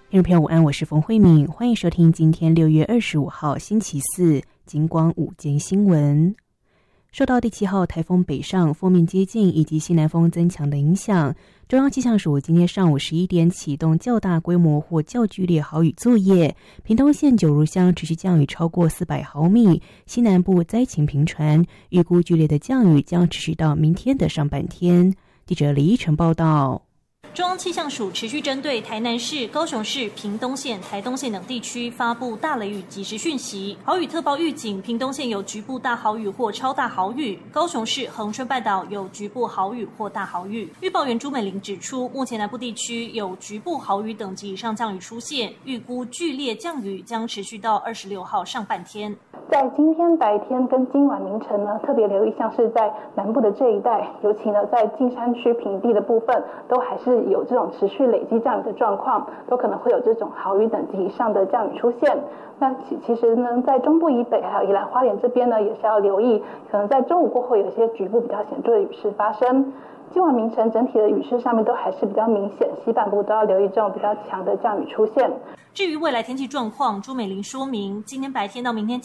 听众朋友午安，我是冯慧敏，欢迎收听今天6月25号星期四金光午间新闻。受到第7号台风北上锋面接近以及西南风增强的影响，中央气象署今天上午11点启动较大规模或较剧烈豪雨作业，屏东县九如乡持续降雨超过400毫米，西南部灾情频传，预估剧烈的降雨将持续到明天的上半天。记者李依晨报道。 中央气象署持续针对台南市、高雄市、屏东县、台东县等地区发布大雷雨即时讯息，豪雨特报预警，屏东县有局部大豪雨或超大豪雨，高雄市、恒春半岛有局部豪雨或大豪雨。预报员朱美玲指出，目前南部地区有局部豪雨等级以上降雨出现，预估剧烈降雨将持续到26号上半天。 在今天白天跟今晚凌晨呢，特别留意像是在南部的这一带，尤其呢在近山区平地的部分，都还是有这种持续累积降雨的状况，都可能会有这种豪雨等级以上的降雨出现。那其实呢，在中部以北还有宜兰花莲这边呢，也是要留意，可能在中午过后有一些局部比较显著的雨势发生。今晚凌晨整体的雨势上面都还是比较明显，西半部都要留意这种比较强的降雨出现。 至于未来天气状况，朱美玲说明，今天白天到明天